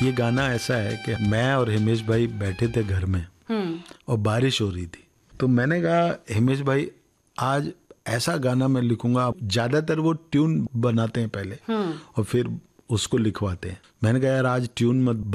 ये गाना ऐसा है कि मैं और हिमेश भाई बैठे थे घर में और बारिश हो रही थी, तो मैंने कहा हिमेश भाई आज ऐसा गाना मैं लिखूंगा। ज्यादातर वो ट्यून बनाते हैं पहले और फिर उसको लिखवाते हैं। मैंने कहा यार आज ट्यून मत